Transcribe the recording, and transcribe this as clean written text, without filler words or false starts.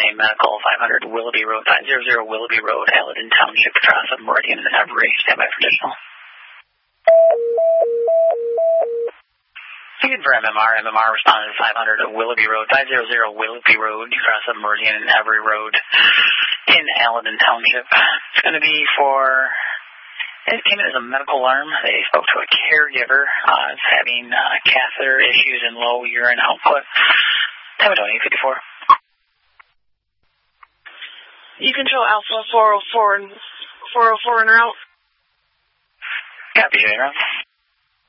a medical 500 Willoughby Road, 500 Willoughby Road, Alladin Township, cross of Meridian and Every. Stand by for additional. Good for MMR. MMR responded to 500 Willoughby Road, 500 Willoughby Road, cross of Meridian and Every Road in Alladin Township. It's going to be for... It came in as a medical alarm. They spoke to a caregiver. It's having catheter issues and low urine output. Time of 854. You control Alpha 404 and 404 en route. Copy, J-Round.